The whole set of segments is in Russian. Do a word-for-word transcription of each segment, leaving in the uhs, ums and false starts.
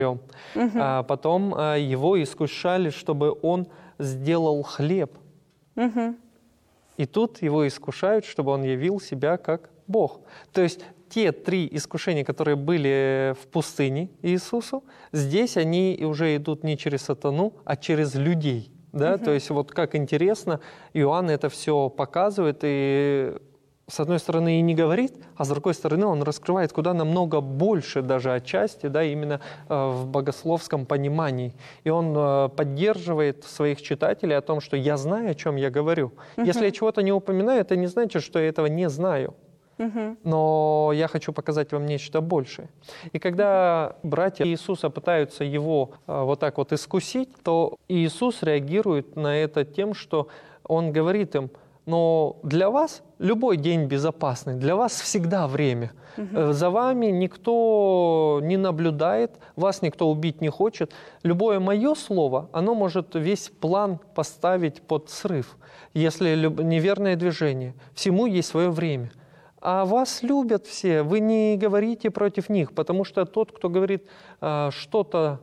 Угу. А потом а, его искушали, чтобы он сделал хлеб. Угу. И тут его искушают, чтобы он явил себя как Бог. То есть те три искушения, которые были в пустыне Иисусу, здесь они уже идут не через сатану, а через людей. Да? Угу. То есть вот как интересно, Иоанн это все показывает и с одной стороны и не говорит, а с другой стороны он раскрывает куда намного больше даже отчасти, да, именно э, в богословском понимании. И он э, поддерживает своих читателей о том, что я знаю, о чем я говорю. Uh-huh. Если я чего-то не упоминаю, это не значит, что я этого не знаю. Uh-huh. Но я хочу показать вам нечто большее. И когда братья Иисуса пытаются его э, вот так вот искусить, то Иисус реагирует на это тем, что он говорит им: но для вас любой день безопасный, для вас всегда время. Угу. За вами никто не наблюдает, вас никто убить не хочет. Любое мое слово, оно может весь план поставить под срыв, если неверное движение. Всему есть свое время. А вас любят все, вы не говорите против них, потому что тот, кто говорит э, что-то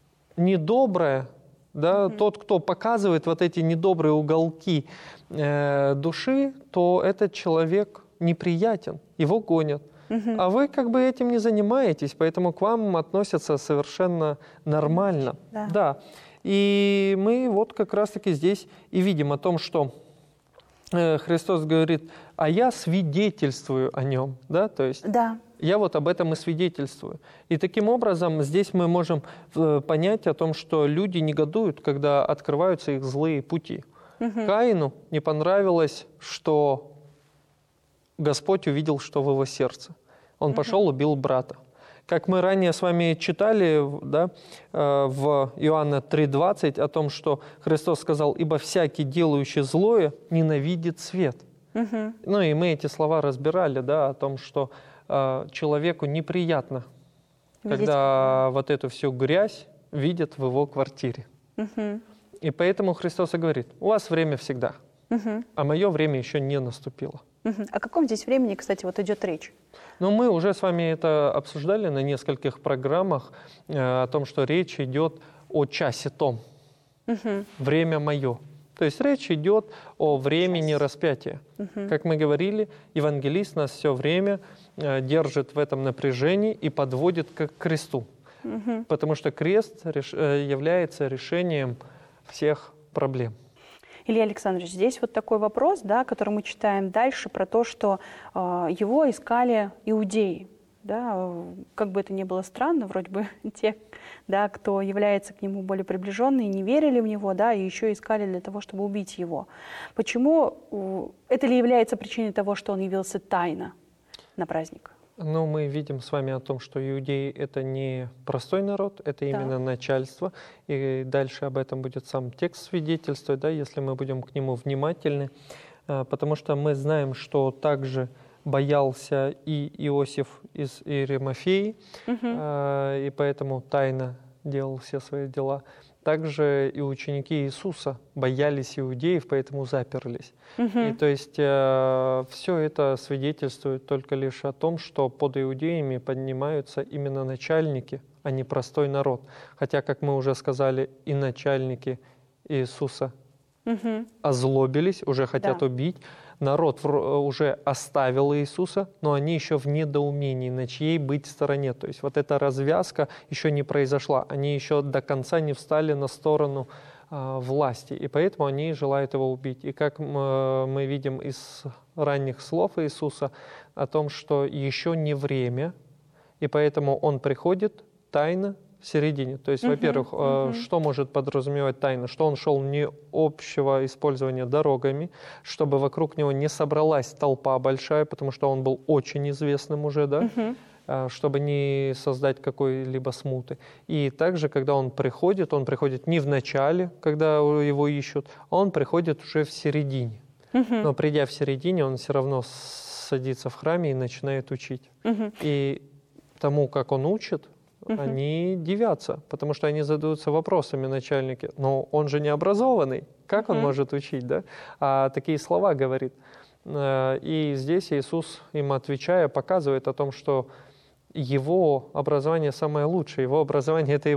недоброе, да, mm-hmm. тот, кто показывает вот эти недобрые уголки э, души, то этот человек неприятен, его гонят. Mm-hmm. А вы как бы этим не занимаетесь, поэтому к вам относятся совершенно нормально. Да. Да. И мы вот как раз-таки здесь и видим о том, что э, Христос говорит: а я свидетельствую о нем. Да? То есть да. Я вот об этом и свидетельствую. И таким образом здесь мы можем понять о том, что люди негодуют, когда открываются их злые пути. Угу. Каину не понравилось, что Господь увидел, что в его сердце. Он угу. пошел, убил брата. Как мы ранее с вами читали, да, в Иоанна три двадцать о том, что Христос сказал: «Ибо всякий, делающий злое, ненавидит свет». Угу. Ну и мы эти слова разбирали, да, о том, что человеку неприятно, видеть, когда вот эту всю грязь видят в его квартире. Угу. И поэтому Христос и говорит: у вас время всегда, угу. а мое время еще не наступило. Угу. О каком здесь времени, кстати, вот идет речь? Ну, мы уже с вами это обсуждали на нескольких программах, э, о том, что речь идет о часе том. Угу. Время мое. То есть речь идет о времени Сейчас. распятия. Угу. Как мы говорили, евангелист нас все время э, держит в этом напряжении и подводит к кресту. Угу. Потому что крест реш, э, является решением всех проблем. Илья Александрович, здесь вот такой вопрос, да, который мы читаем дальше, про то, что э, его искали иудеи. Да, как бы это ни было странно, вроде бы те, да, кто является к нему более приближенные, не верили в него, да, и еще искали для того, чтобы убить его. Почему? Это ли является причиной того, что он явился тайно на праздник? Ну, мы видим с вами о том, что иудеи — это не простой народ, это именно да. начальство. И дальше об этом будет сам текст свидетельствовать, да, если мы будем к нему внимательны. Потому что мы знаем, что также боялся и Иосиф из Иеремофеи, угу. и поэтому тайно делал все свои дела. Также и ученики Иисуса боялись иудеев, поэтому заперлись. Угу. И то есть э, все это свидетельствует только лишь о том, что под иудеями поднимаются именно начальники, а не простой народ. Хотя, как мы уже сказали, и начальники Иисуса угу. озлобились, уже хотят да. убить. Народ уже оставил Иисуса, но они еще в недоумении, на чьей быть стороне. То есть вот эта развязка еще не произошла. Они еще до конца не встали на сторону э, власти, и поэтому они желают его убить. И как мы, мы видим из ранних слов Иисуса о том, что еще не время, и поэтому он приходит тайно, в середине. То есть, uh-huh, во-первых, uh-huh. что может подразумевать тайна? Что он шел не общего использования дорогами, чтобы вокруг него не собралась толпа большая, потому что он был очень известным уже, да, uh-huh. чтобы не создать какой-либо смуты. И также, когда он приходит, он приходит не в начале, когда его ищут, а он приходит уже в середине. Uh-huh. Но придя в середине, он все равно садится в храме и начинает учить. Uh-huh. И тому, как он учит, Uh-huh. они дивятся, потому что они задаются вопросами начальники. Но он же не образованный, как uh-huh. он может учить, да? А такие слова говорит. И здесь Иисус, им отвечая, показывает о том, что его образование самое лучшее, его образование — это